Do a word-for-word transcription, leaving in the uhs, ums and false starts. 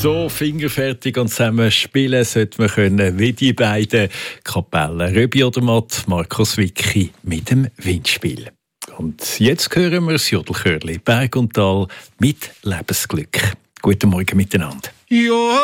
So fingerfertig und zusammen spielen sollte man können, wie die beiden Kapellen Röbi Odermatt, Markus Wicki mit dem Windspiel. Und jetzt hören wir das Jodelchörli Berg und Tal mit Lebensglück. Guten Morgen miteinander. Ja.